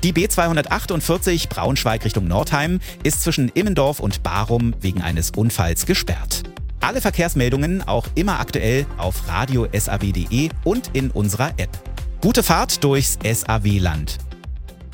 Die B248 Braunschweig Richtung Nordheim ist zwischen Immendorf und Barum wegen eines Unfalls gesperrt. Alle Verkehrsmeldungen auch immer aktuell auf radio-saw.de und in unserer App. Gute Fahrt durchs SAW-Land.